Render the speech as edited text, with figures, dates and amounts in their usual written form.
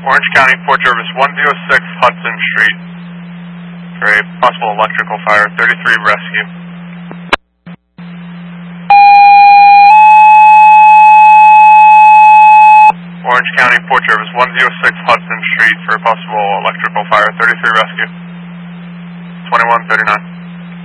Orange County Port Service 106 Hudson Street for a possible electrical fire, 33 rescue. Orange County Port Service 106 Hudson Street for a possible electrical fire, 33 rescue. 2139.